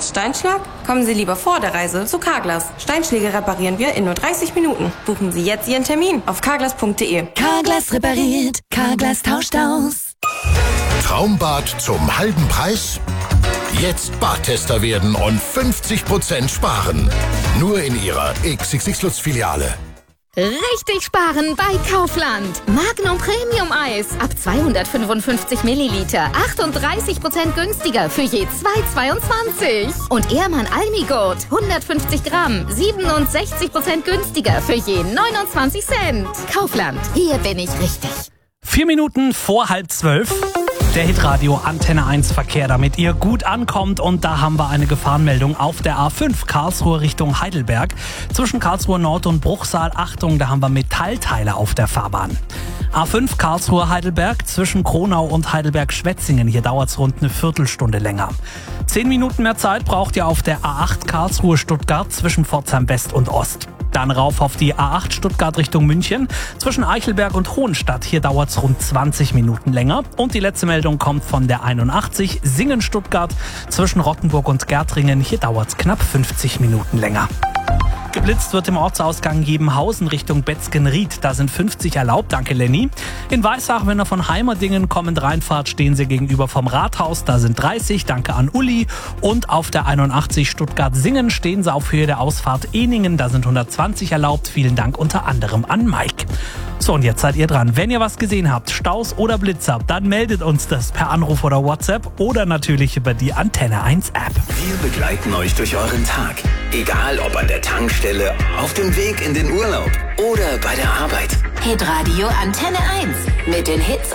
Steinschlag? Kommen Sie lieber vor der Reise zu Carglass. Steinschläge reparieren wir in nur 30 Minuten. Buchen Sie jetzt Ihren Termin auf carglass.de. Carglass repariert, Carglass tauscht aus. Traumbad zum halben Preis? Jetzt Badtester werden und 50% sparen. Nur in Ihrer XXX Lutz-Filiale. Richtig sparen bei Kaufland. Magnum Premium Eis ab 255 Milliliter. 38% günstiger für je 2,22. Und Ehrmann Almigurt 150 Gramm. 67% günstiger für je 29 Cent. Kaufland, hier bin ich richtig. 4 Minuten vor 11:30. Der Hitradio Antenne 1 Verkehr, damit ihr gut ankommt. Und da haben wir eine Gefahrenmeldung auf der A5 Karlsruhe Richtung Heidelberg. Zwischen Karlsruhe Nord und Bruchsal. Achtung, da haben wir Metallteile auf der Fahrbahn. A5 Karlsruhe Heidelberg zwischen Kronau und Heidelberg-Schwetzingen. Hier dauert es rund eine Viertelstunde länger. 10 Minuten mehr Zeit braucht ihr auf der A8 Karlsruhe Stuttgart zwischen Pforzheim West und Ost. Dann rauf auf die A8 Stuttgart Richtung München. Zwischen Eichelberg und Hohenstadt. Hier dauert es rund 20 Minuten länger. Und die letzte Meldung kommt von der 81 Singen-Stuttgart. Zwischen Rottenburg und Gärtringen. Hier dauert es knapp 50 Minuten länger. Geblitzt wird im Ortsausgang Jebenhausen Richtung Betzgenried. Da sind 50 erlaubt, danke Lenny. In Weissach, wenn ihr von Heimerdingen kommend reinfahrt, stehen sie gegenüber vom Rathaus. Da sind 30, danke an Uli. Und auf der 81 Stuttgart-Singen stehen sie auf Höhe der Ausfahrt Ehningen. Da sind 120 erlaubt. Vielen Dank unter anderem an Mike. So, und jetzt seid ihr dran. Wenn ihr was gesehen habt, Staus oder Blitzer, dann meldet uns das per Anruf oder WhatsApp oder natürlich über die Antenne 1 App. Wir begleiten euch durch euren Tag. Egal ob an der Tankstelle, auf dem Weg in den Urlaub oder bei der Arbeit. Hitradio Antenne 1 mit den Hits